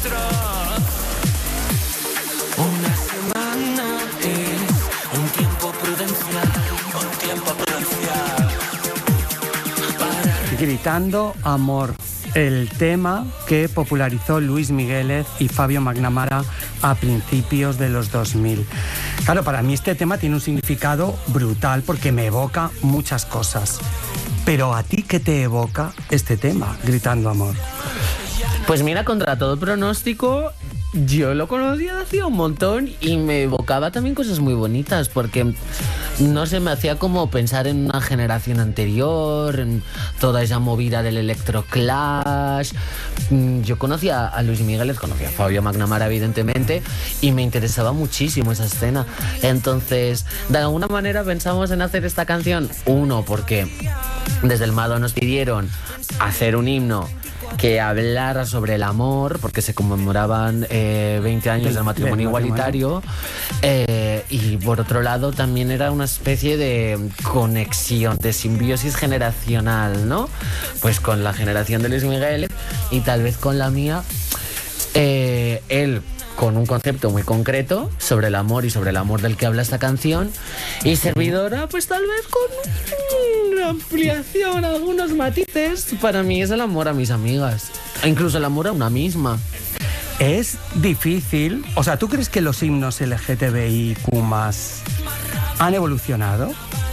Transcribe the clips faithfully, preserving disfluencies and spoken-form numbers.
nuestro. Una semana es un tiempo prudencial, un tiempo prudencial. Para... Gritando amor, el tema que popularizó Luis Migueles y Fabio McNamara a principios de los dos mil. Claro, para mí este tema tiene un significado brutal porque me evoca muchas cosas. Pero ¿a ti qué te evoca este tema, Gritando amor? Pues mira, contra todo pronóstico, yo lo conocía de hacía un montón y me evocaba también cosas muy bonitas, porque no sé, me hacía como pensar en una generación anterior, en toda esa movida del electroclash. Yo conocía a Luis Miguel, conocía a Fabio McNamara evidentemente, y me interesaba muchísimo esa escena. Entonces, de alguna manera pensamos en hacer esta canción, uno, porque desde el Mado nos pidieron hacer un himno que hablara sobre el amor, porque se conmemoraban eh, veinte años del matrimonio igualitario, eh, y por otro lado también era una especie de conexión, de simbiosis generacional, ¿no? Pues con la generación de Luis Miguel y tal vez con la mía, eh, él con un concepto muy concreto sobre el amor y sobre el amor del que habla esta canción, y servidora pues tal vez con una ampliación, algunos matices. Para mí es el amor a mis amigas, e incluso el amor a una misma. Es difícil, o sea, ¿tú crees que los himnos L G T B I Q más han evolucionado?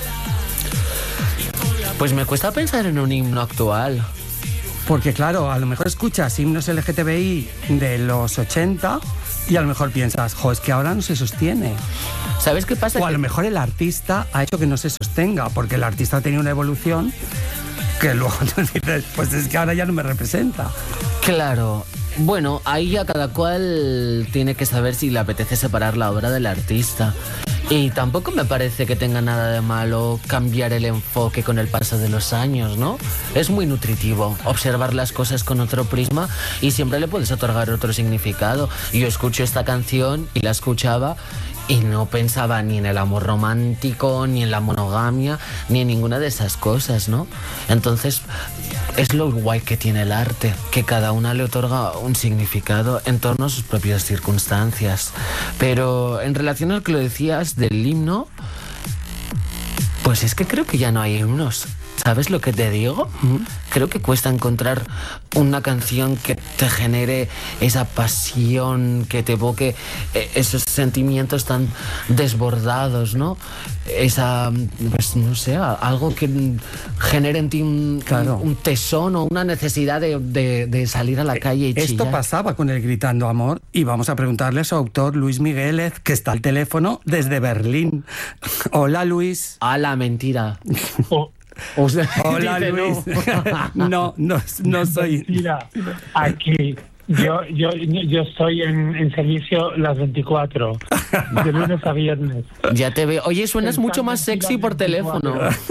Pues me cuesta pensar en un himno actual. Porque claro, a lo mejor escuchas himnos L G T B I de los ochenta y a lo mejor piensas, jo, es que ahora no se sostiene. ¿Sabes qué pasa? O a que... lo mejor el artista ha hecho que no se sostenga, porque el artista ha tenido una evolución que luego tú dices, pues es que ahora ya no me representa. Claro. Bueno, ahí ya cada cual tiene que saber si le apetece separar la obra del artista. Y tampoco me parece que tenga nada de malo cambiar el enfoque con el paso de los años, ¿no? Es muy nutritivo observar las cosas con otro prisma y siempre le puedes otorgar otro significado. Yo escucho esta canción y la escuchaba y no pensaba ni en el amor romántico, ni en la monogamia, ni en ninguna de esas cosas, ¿no? Entonces, es lo guay que tiene el arte, que cada una le otorga un significado en torno a sus propias circunstancias. Pero en relación a lo que lo decías del himno, pues es que creo que ya no hay himnos. ¿Sabes lo que te digo? Creo que cuesta encontrar una canción que te genere esa pasión, que te evoque esos sentimientos tan desbordados, ¿no? Esa, pues no sé, algo que genere en ti un, claro. un, un tesón o una necesidad de, de, de salir a la calle y chillar. Esto pasaba con el Gritando Amor y vamos a preguntarle a su autor, Luis Migueles, que está al teléfono desde Berlín. Hola, Luis. Hola, mentira. Oh. O sea, hola, Luis. No, no, no, no soy. Mira, aquí yo, yo, yo estoy en, en servicio las veinticuatro, de lunes a viernes. Ya te veo. Oye, suenas mucho más sexy por teléfono.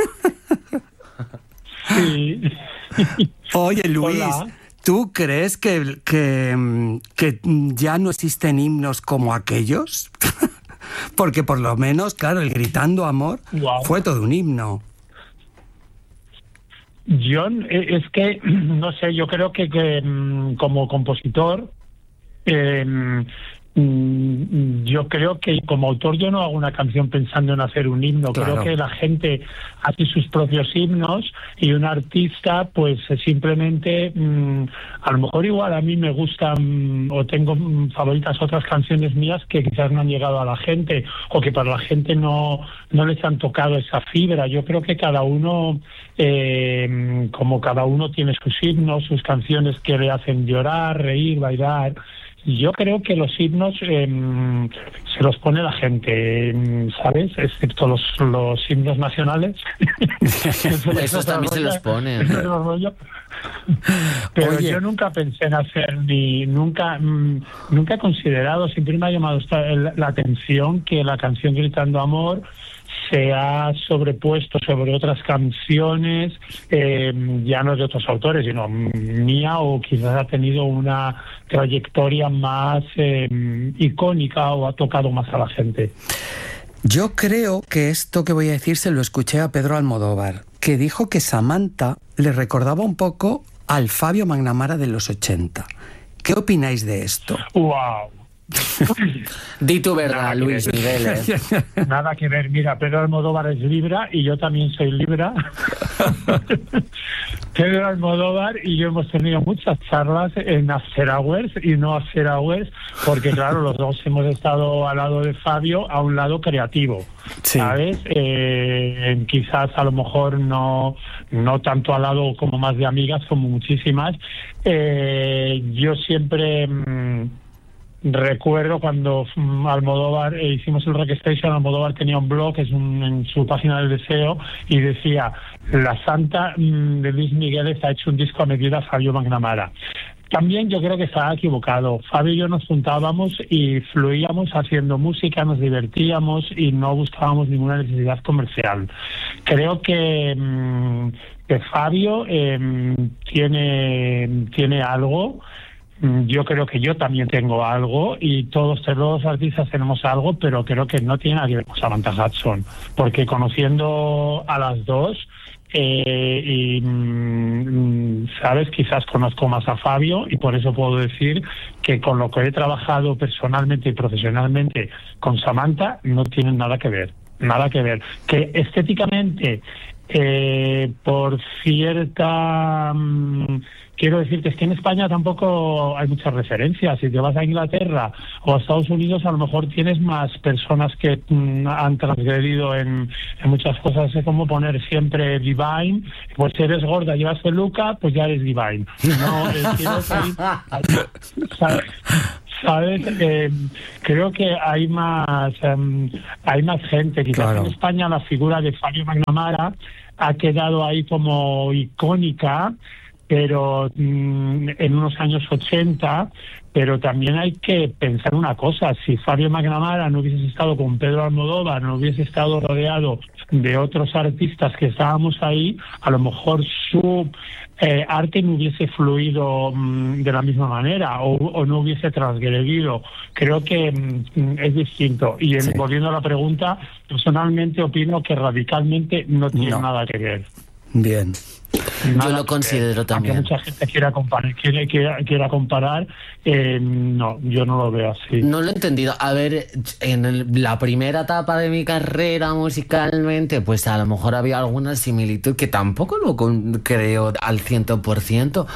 Sí. Oye, Luis. Hola. ¿Tú crees que, que, que ya no existen himnos como aquellos? Porque por lo menos, claro, el Gritando Amor wow. fue todo un himno. Yo, es que, no sé, yo creo que, que como compositor, eh, yo creo que como autor yo no hago una canción pensando en hacer un himno. Claro. Creo que la gente hace sus propios himnos y un artista pues simplemente mmm, a lo mejor igual a mí me gustan o tengo favoritas otras canciones mías que quizás no han llegado a la gente o que para la gente no, no les han tocado esa fibra. Yo creo que cada uno eh, como cada uno tiene sus himnos, sus canciones que le hacen llorar, reír, bailar. Yo creo que los himnos eh, se los pone la gente, ¿sabes? Excepto los, los himnos nacionales. Esos también se los ponen. Pero Oye. yo nunca pensé en hacer ni nunca mmm, nunca he considerado, siempre me ha llamado la atención que la canción Gritando Amor se ha sobrepuesto sobre otras canciones, eh, ya no de otros autores, sino mía, o quizás ha tenido una trayectoria más eh, icónica o ha tocado más a la gente. Yo creo que esto que voy a decir se lo escuché a Pedro Almodóvar, que dijo que Samantha le recordaba un poco al Fabio McNamara de los ochenta. ¿Qué opináis de esto? ¡Wow! Di tu verdad, Nada que Luis ver. Miguel. ¿eh? Nada que ver, mira, Pedro Almodóvar es Libra y yo también soy Libra. Pedro Almodóvar y yo hemos tenido muchas charlas en After Hours y no After Hours, porque claro, los dos hemos estado al lado de Fabio, a un lado creativo, Sí. ¿sabes? Eh, quizás a lo mejor no, no tanto al lado como más de amigas, como muchísimas. Eh, yo siempre... Mmm, Recuerdo cuando mm, Almodóvar eh, hicimos el Rock Station, Almodóvar tenía un blog, es un, en su página del deseo, y decía: la santa mm, de Luis Miguel ha hecho un disco a medida Fabio McNamara. También yo creo que estaba equivocado. Fabio y yo nos juntábamos y fluíamos haciendo música, nos divertíamos y no buscábamos ninguna necesidad comercial. Creo que, mm, que Fabio eh, tiene, tiene algo. Yo creo que yo también tengo algo y todos, todos los artistas tenemos algo, pero creo que no tiene nada que ver con Samantha Hudson, porque conociendo a las dos, eh, y mm, sabes, quizás conozco más a Fabio y por eso puedo decir que con lo que he trabajado personalmente y profesionalmente con Samantha no tienen nada que ver, nada que ver. Que estéticamente, eh, por cierta... Mm, quiero decir que es que en España tampoco hay muchas referencias. Si te vas a Inglaterra o a Estados Unidos, a lo mejor tienes más personas que mm, han transgredido en, en muchas cosas. Es como poner siempre Divine. Pues si eres gorda y llevas peluca, pues ya eres Divine. No, eh, quiero decir, ¿sabes? ¿Sabes? Eh, creo que hay más um, hay más gente. Quizás Claro. en España la figura de Fabio McNamara ha quedado ahí como icónica, pero mmm, en unos años ochenta, pero también hay que pensar una cosa: si Fabio McNamara no hubiese estado con Pedro Almodóvar, no hubiese estado rodeado de otros artistas que estábamos ahí, a lo mejor su eh, arte no hubiese fluido mmm, de la misma manera o, o no hubiese transgredido. Creo que mmm, es distinto. Y en, Sí. volviendo a la pregunta, personalmente opino que radicalmente no tiene No. nada que ver. Bien. Nada Yo lo que considero ver. también. Aunque mucha gente quiera comparar, quiere, quiera, quiera comparar, eh, no, yo no lo veo así. No lo he entendido. A ver, en el- la primera etapa de mi carrera musicalmente, pues a lo mejor había alguna similitud que tampoco lo con- creo al cien por ciento.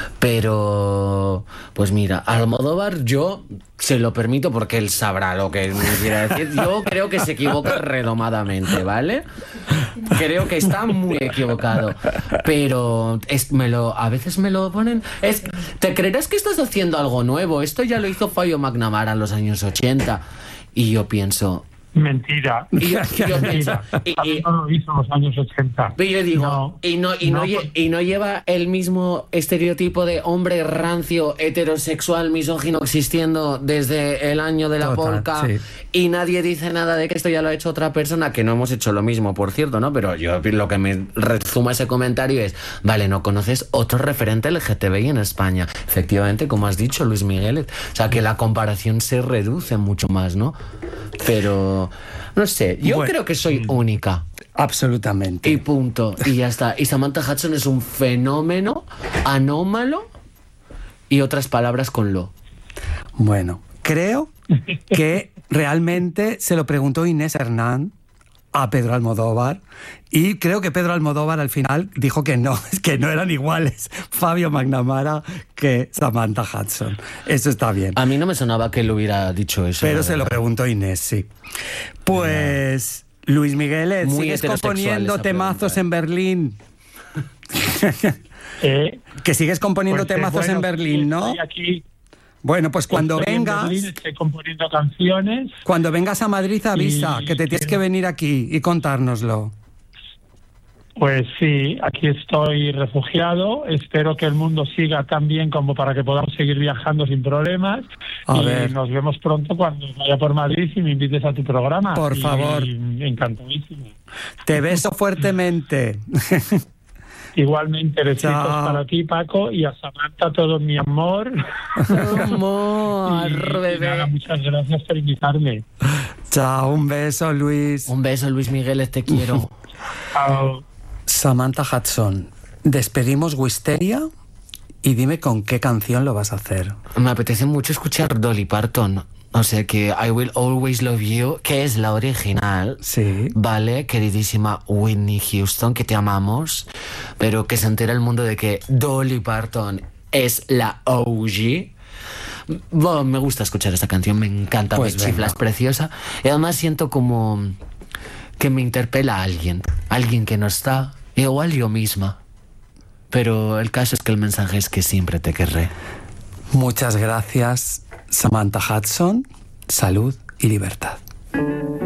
Pero, pues mira, Almodóvar yo se lo permito porque él sabrá lo que me quiere decir. Yo creo que se equivoca redomadamente, ¿vale? Creo que está muy equivocado. Pero es, me lo, a veces me lo ponen... Es, ¿te creerás que estás haciendo algo nuevo? Esto ya lo hizo Fabio McNamara en los años ochenta. Y yo pienso... Mentira. Y yo, y yo pienso... Mentira. y- y- Fabio no lo hizo en los años ochenta. Pero yo digo, No, y, no, y, no, no, lle- pues- y no lleva el mismo estereotipo de hombre rancio, heterosexual, misógino existiendo desde el año de la Total, polka, sí. y nadie dice nada de que esto ya lo ha hecho otra persona, que no hemos hecho lo mismo, por cierto, ¿no? Pero yo lo que me rezuma ese comentario es, vale, ¿no conoces otro referente L G T B I en España? Efectivamente, como has dicho, Luis Miguel. O sea, que la comparación se reduce mucho más, ¿no? Pero, no sé, yo Bueno. creo que soy única. Absolutamente. Y punto. Y ya está. Y Samantha Hudson es un fenómeno anómalo y otras palabras con lo. Bueno, creo que realmente se lo preguntó Inés Hernán a Pedro Almodóvar y creo que Pedro Almodóvar al final dijo que no, que no eran iguales Fabio McNamara que Samantha Hudson. Eso está bien. A mí no me sonaba que él hubiera dicho eso. Pero la se lo verdad. preguntó Inés, sí. Pues, Luis Miguel, Muy ¿sigues heterosexual componiendo esa temazos pregunta, en Berlín? Eh, Que sigues componiendo pues, eh, temazos bueno, en Berlín, ¿no? Estoy aquí, Bueno, pues cuando estoy en vengas, Berlín, estoy componiendo canciones. cuando vengas a Madrid avisa Y- que te tienes que venir aquí y contárnoslo. Pues sí, aquí estoy refugiado. Espero que el mundo siga tan bien como para que podamos seguir viajando sin problemas. A y ver. nos vemos pronto cuando vaya por Madrid y me invites a tu programa. Por Y- favor. y encantadísimo. Te beso fuertemente. Igualmente, besitos Chao. para ti, Paco, y a Samantha todo mi amor. Amor, y, y bebé. nada, muchas gracias por invitarme. Chao, un beso, Luis. Un beso, Luis Miguel, te quiero. Chao. Samantha Hudson. Despedimos Wisteria y dime con qué canción lo vas a hacer. Me apetece mucho escuchar Dolly Parton. O sea que I Will Always Love You, que es la original. Sí. Vale, queridísima Whitney Houston, que te amamos, pero que se entera el mundo de que Dolly Parton es la O G. Bueno, me gusta escuchar esta canción, me encanta, Pues me chifla, venga. es preciosa. Y además siento como que me interpela a alguien, alguien que no está, igual yo misma. Pero el caso es que el mensaje es que siempre te querré. Muchas gracias, Samantha Hudson. Salud y libertad.